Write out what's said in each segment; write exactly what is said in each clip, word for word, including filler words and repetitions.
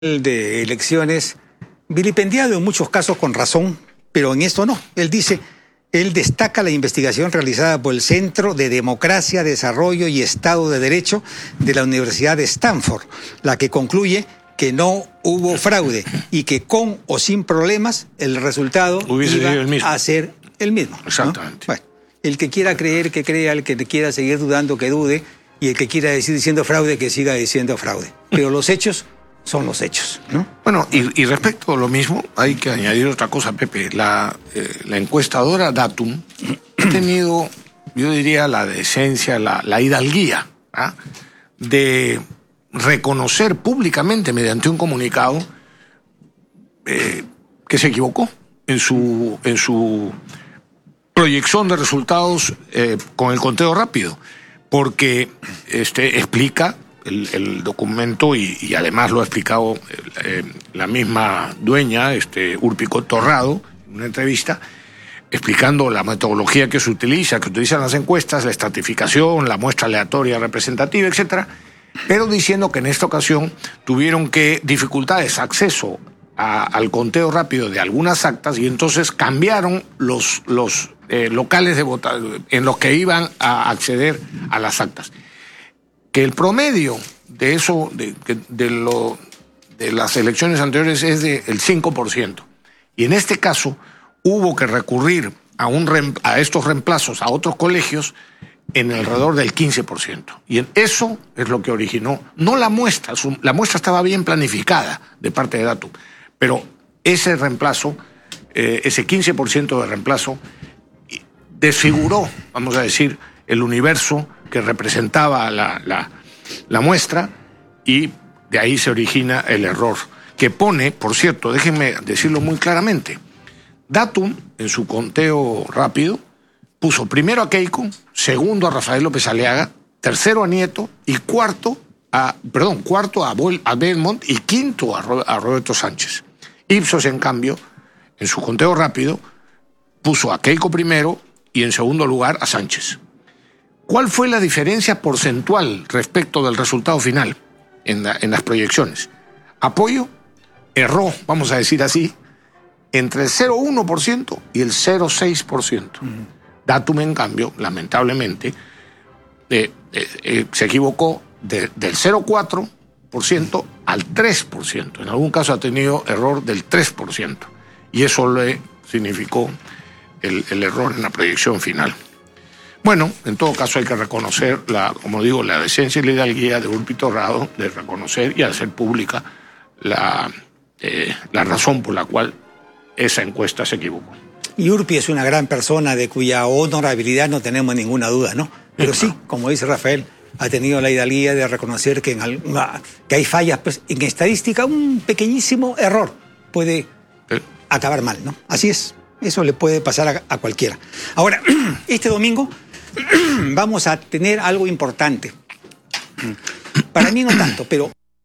de Elecciones, vilipendiado en muchos casos con razón, pero en esto no. Él dice, él destaca la investigación realizada por el Centro de Democracia, Desarrollo y Estado de Derecho de la Universidad de Stanford, la que concluye que no hubo fraude y que con o sin problemas el resultado Hubiese iba sido el mismo. a ser el mismo, ¿no? Exactamente. Bueno, el que quiera creer, que crea, el que quiera seguir dudando, que dude, y el que quiera decir diciendo fraude, que siga diciendo fraude. Pero los hechos son los hechos, ¿no? Bueno, y, y respecto a lo mismo, hay que añadir otra cosa, Pepe. La, eh, la encuestadora Datum ha tenido, yo diría, la decencia, la, la hidalguía, ¿ah? de reconocer públicamente mediante un comunicado eh, que se equivocó en su, en su proyección de resultados eh, con el conteo rápido, porque este, explica el, el documento y, y además lo ha explicado eh, la misma dueña, este, Urpico Torrado, en una entrevista, explicando la metodología que se utiliza, que utilizan las encuestas, la estratificación, la muestra aleatoria representativa, etcétera, pero diciendo que en esta ocasión tuvieron que dificultades acceso a, al conteo rápido de algunas actas y entonces cambiaron los, los eh, locales de votación en los que iban a acceder a las actas. Que el promedio de eso, de, de, lo, de las elecciones anteriores es del cinco por ciento. Y en este caso hubo que recurrir a, un, a estos reemplazos a otros colegios en alrededor del quince por ciento. Y en eso es lo que originó, no la muestra, su, la muestra estaba bien planificada de parte de Datum, pero ese reemplazo, eh, ese quince por ciento de reemplazo, desfiguró, vamos a decir, el universo que representaba la, la, la muestra, y de ahí se origina el error, que pone, por cierto, déjenme decirlo muy claramente, Datum, en su conteo rápido, puso primero a Keiko, segundo a Rafael López Aliaga, tercero a Nieto y cuarto a, perdón, cuarto a, Bol, a Belmont y quinto a, Ro, a Roberto Sánchez. Ipsos, en cambio, en su conteo rápido, puso a Keiko primero y en segundo lugar a Sánchez. ¿Cuál fue la diferencia porcentual respecto del resultado final en, la, en las proyecciones? Apoyo erró, vamos a decir así, entre el cero coma uno por ciento y el cero coma seis por ciento. Uh-huh. Datum, en cambio, lamentablemente, eh, eh, eh, se equivocó de, del cero coma cuatro por ciento al tres por ciento. En algún caso ha tenido error del tres por ciento. Y eso le significó el, el error en la proyección final. Bueno, en todo caso hay que reconocer, la, como digo, la decencia y la hidalguía de Urpico Torrado de reconocer y hacer pública la, eh, la razón por la cual esa encuesta se equivocó. Y Urpi es una gran persona de cuya honorabilidad no tenemos ninguna duda, ¿no? Pero sí, como dice Rafael, ha tenido la hidalguía de reconocer que, en alguna, que hay fallas, pues, en estadística un pequeñísimo error puede ¿Eh? acabar mal, ¿no? Así es, eso le puede pasar a, a cualquiera. Ahora, este domingo vamos a tener algo importante. Para mí no tanto, pero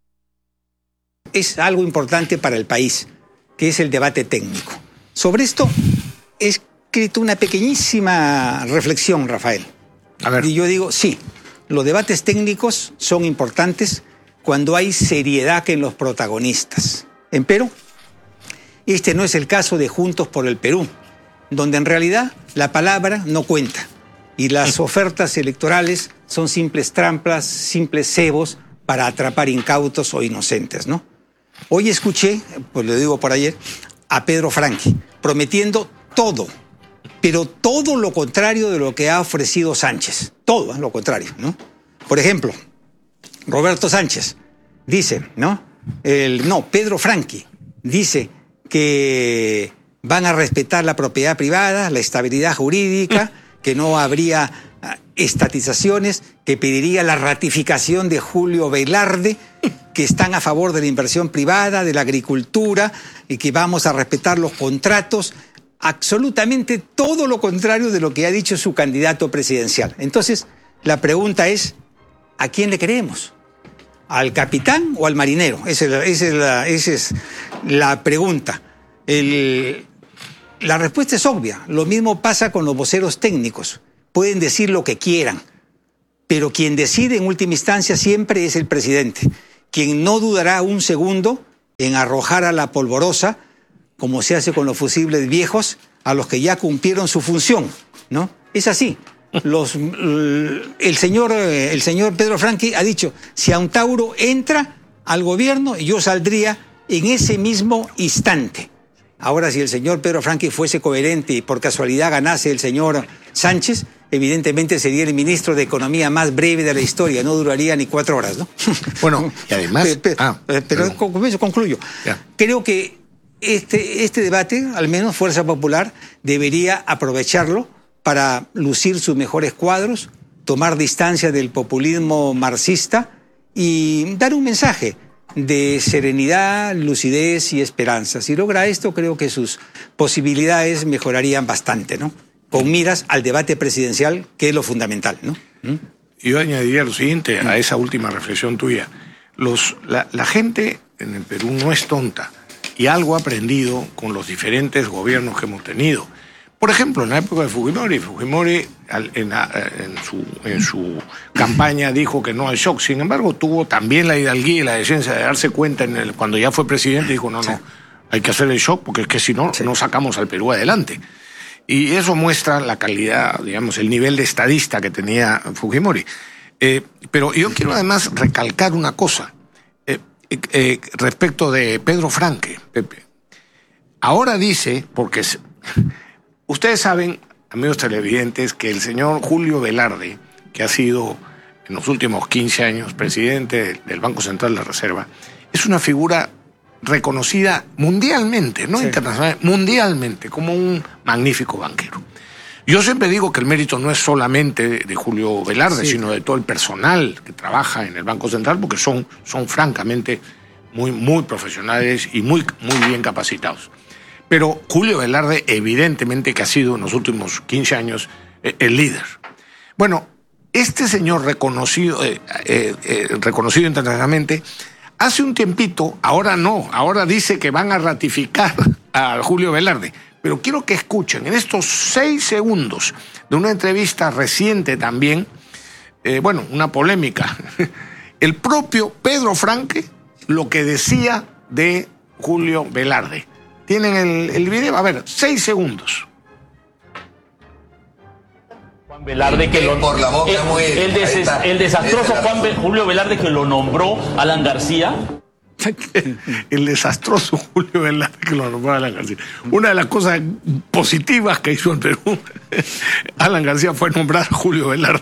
es algo importante para el país, que es el debate técnico. Sobre esto he escrito una pequeñísima reflexión, Rafael. A ver. Y yo digo, sí, los debates técnicos son importantes cuando hay seriedad en los protagonistas. Empero, este no es el caso de Juntos por el Perú, donde en realidad la palabra no cuenta y las ofertas electorales son simples trampas, simples cebos para atrapar incautos o inocentes, ¿no? Hoy escuché, pues lo digo por ayer, a Pedro Franqui prometiendo todo, pero todo lo contrario de lo que ha ofrecido Sánchez. Todo ¿eh? lo contrario, ¿no? Por ejemplo, Roberto Sánchez dice, ¿no? El, no, Pedro Franqui dice que van a respetar la propiedad privada, la estabilidad jurídica, que no habría estatizaciones, que pediría la ratificación de Julio Velarde, que están a favor de la inversión privada, de la agricultura, y que vamos a respetar los contratos. Absolutamente todo lo contrario de lo que ha dicho su candidato presidencial. Entonces, la pregunta es, ¿a quién le creemos? ¿Al capitán o al marinero? Esa es, esa es, la, esa es la pregunta. El, la respuesta es obvia. Lo mismo pasa con los voceros técnicos. Pueden decir lo que quieran, pero quien decide en última instancia siempre es el presidente, quien no dudará un segundo en arrojar a la polvorosa, como se hace con los fusibles viejos, a los que ya cumplieron su función, ¿no? Es así. Los, el, señor, el señor Pedro Franque ha dicho, si Antauro entra al gobierno, yo saldría en ese mismo instante. Ahora, si el señor Pedro Franque fuese coherente y por casualidad ganase el señor Sánchez, evidentemente sería el ministro de Economía más breve de la historia, no duraría ni cuatro horas, ¿no? Bueno, y además... Pero, ah, pero con eso concluyo. Ya. Creo que este, este debate, al menos Fuerza Popular, debería aprovecharlo para lucir sus mejores cuadros, tomar distancia del populismo marxista y dar un mensaje de serenidad, lucidez y esperanza. Si logra esto, creo que sus posibilidades mejorarían bastante, ¿no? Con miras al debate presidencial, que es lo fundamental, ¿no? ¿Mm? Yo añadiría lo siguiente a esa última reflexión tuya. Los, la, la gente en el Perú no es tonta y algo ha aprendido con los diferentes gobiernos que hemos tenido. Por ejemplo, en la época de Fujimori, Fujimori en, en, su, en su campaña dijo que no al shock. Sin embargo, tuvo también la hidalguía y la decencia de darse cuenta en el, cuando ya fue presidente, dijo no, no, hay que hacer el shock porque es que si no, sí. no sacamos al Perú adelante. Y eso muestra la calidad, digamos, el nivel de estadista que tenía Fujimori. Eh, pero yo quiero además recalcar una cosa eh, eh, respecto de Pedro Franque, Pepe. Ahora dice, porque... Es, ustedes saben, amigos televidentes, que el señor Julio Velarde, que ha sido en los últimos quince años presidente del Banco Central de la Reserva, es una figura reconocida mundialmente, no sí. internacionalmente, mundialmente, como un magnífico banquero. Yo siempre digo que el mérito no es solamente de Julio Velarde, sí. sino de todo el personal que trabaja en el Banco Central, porque son, son francamente muy, muy profesionales y muy, muy bien capacitados. Pero Julio Velarde, evidentemente que ha sido en los últimos quince años eh, el líder. Bueno, este señor reconocido, eh, eh, eh, reconocido internacionalmente, hace un tiempito, ahora no, ahora dice que van a ratificar a Julio Velarde. Pero quiero que escuchen en estos seis segundos de una entrevista reciente también, eh, bueno, una polémica, el propio Pedro Franque lo que decía de Julio Velarde. Tienen el, el video, a ver, seis segundos. Juan Velarde que lo... Por la boca el, muy... el, des, el desastroso Juan Be, Julio Velarde que lo nombró Alan García. El desastroso Julio Velarde que lo nombró Alan García. Una de las cosas positivas que hizo en Perú, Alan García fue nombrar a Julio Velarde.